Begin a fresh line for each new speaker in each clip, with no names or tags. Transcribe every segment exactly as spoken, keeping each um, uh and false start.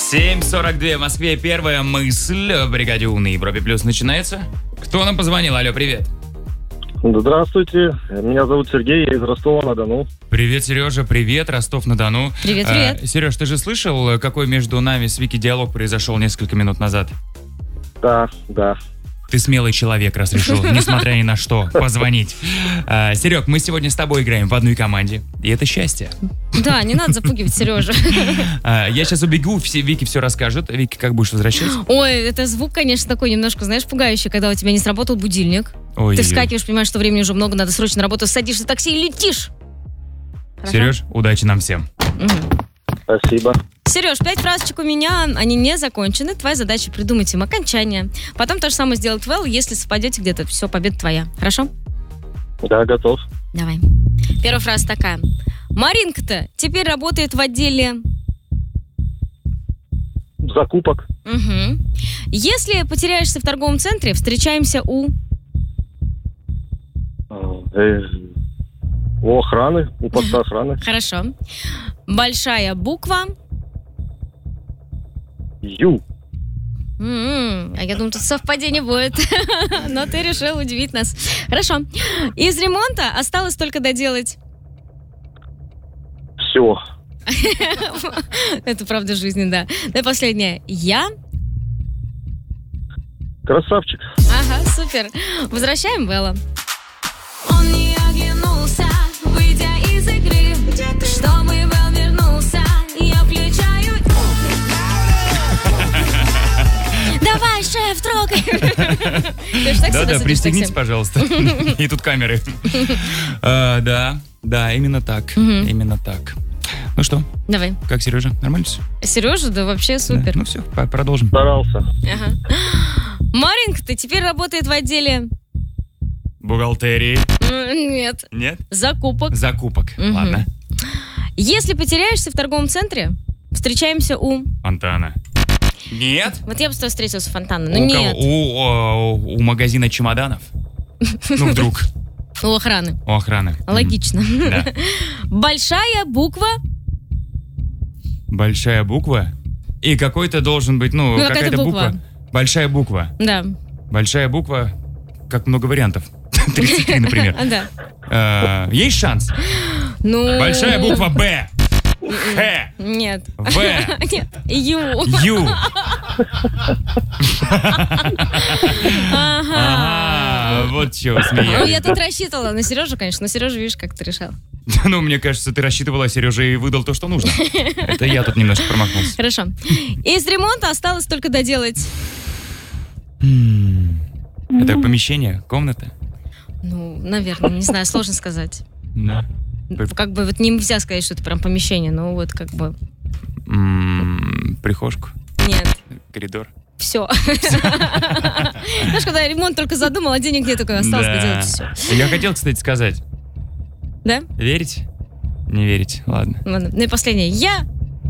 семь сорок два в Москве. Первая мысль в бригаде У на Европе Плюс начинается. Кто нам позвонил? Алло, привет.
Здравствуйте, меня зовут Сергей, я из Ростова-на-Дону.
Привет, Сережа, привет, Ростов-на-Дону.
Привет, привет.
А, Сереж, ты же слышал, какой между нами с Вики диалог произошел несколько минут назад?
Да, да.
Ты смелый человек, раз решил, несмотря ни на что, позвонить. А, Серег, мы сегодня с тобой играем в одной команде, и это счастье.
Да, не надо запугивать Сережу.
А, я сейчас убегу, все, Вики все расскажет. Вики, как будешь возвращать?
Ой, это звук, конечно, такой немножко, знаешь, пугающий, когда у тебя не сработал будильник.
Ой,
Ты
ой,
вскакиваешь, понимаешь, что времени уже много, надо срочно на работу, садишься в такси и летишь. Хорошо?
Сереж, удачи нам всем.
Угу.
Спасибо.
Сереж, пять фразочек у меня, они не закончены. Твоя задача придумать им окончание. Потом то же самое сделать Вэл, если совпадете где-то, все, победа твоя. Хорошо?
Да, готов.
Давай. Первая фраза такая. Маринка-то теперь работает в отделе...
Закупок.
Угу. Если потеряешься в торговом центре, встречаемся у...
Э, у охраны, у поста охраны.
Хорошо. Большая буква...
Ю.
М-м, а я думаю, тут совпадение будет. Но ты решил удивить нас. Хорошо. Из ремонта осталось только доделать...
Все.
Это правда жизни, да. Ну и последнее. Я...
Красавчик.
Ага, супер. Возвращаем Белла. Он не оглянулся, выйдя из игры. Чтобы Белл вернулся, я включаю... Давай, шеф, трогай.
Да-да, пристегнитесь, пожалуйста. И тут камеры. А, Да, да, именно так. Именно так. Ну что,
Давай.
как Сережа? Нормально все?
Сережа, да вообще супер.
Да, ну все, по- продолжим.
Старался.
Ага. Маринка, ты теперь работает в отделе...
Бухгалтерии.
М, Нет.
Нет?
Закупок.
Закупок.
Мгм.
Ладно.
Если потеряешься в торговом центре, встречаемся у...
Фонтана. Нет?
Вот я бы с тобой встретился у фонтана, но
у,
нет.
кого? У, о, у магазина чемоданов? Ну, вдруг.
У охраны.
У охраны.
Логично.
Да.
Большая буква...
Большая буква. И какой-то должен быть, ну,
Ну, какая-то
какая-то
буква.
буква. Большая буква.
Да.
Большая буква. Как много вариантов. тридцать три, например.
А, да.
Э, Есть шанс?
Ну...
Большая буква Б. Х.
Нет.
В.
Нет. Ю.
Ю.
Ага.
Ага, вот чего
Ну, я
смеялись.
тут рассчитывала на Сережу, конечно, но Сережа, видишь, как ты решил.
Ну, мне кажется, ты рассчитывала, Сережа, и выдал то, что нужно. Это я тут немножко промахнулся.
Хорошо. Из ремонта осталось только доделать...
Это помещение, комната?
Ну, наверное, не знаю, сложно сказать.
Да.
Как бы вот нельзя сказать, что это прям помещение, но вот как бы...
М, Прихожку,
Нет.
коридор.
Все. Знаешь, когда ремонт только задумал, а денег где только осталось
Да.
доделать все.
Я хотел, кстати, сказать.
Да?
Верите? Не верите? Ладно.
Ладно. Ну и последнее. Я...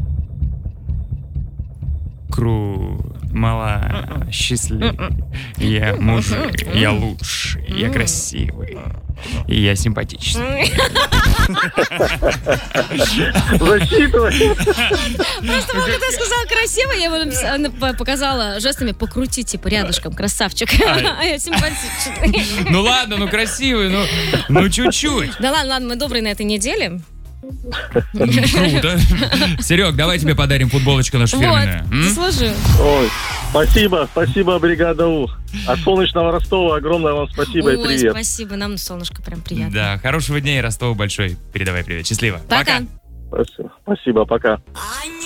Кру... Мала, счастливый. Я мужик, я лучший, я красивый. И я симпатичный.
Засчитывай.
Просто вот когда я сказала красиво, я ему напис- она по- показала жестами покрути, типа, рядышком, красавчик. А я симпатичный.
Ну ладно, ну красивый, ну, ну чуть-чуть.
Да ладно, ладно, мы добрые на этой неделе.
М, Круто. Серег, давай тебе подарим футболочку нашу фирменную.
Вот,
М?
заслужил.
Ой, спасибо, спасибо, бригада У. От солнечного Ростова огромное вам спасибо и
Ой,
привет.
спасибо, нам солнышко прям приятно.
Да, хорошего дня и Ростову большой. Передавай привет. Счастливо.
Пока.
Спасибо, спасибо, пока.
I